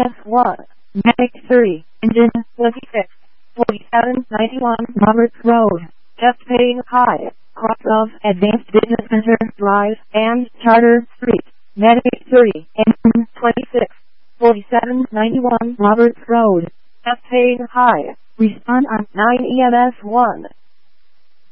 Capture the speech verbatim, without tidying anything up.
S one, Medic three, engine twenty-six, forty-seven ninety-one Roberts Road, just paying high, cross of Advanced Business Center Drive and Charter Street, Medic three, engine twenty-six, forty-seven ninety-one Roberts Road, just paying high, respond on nine E M S one.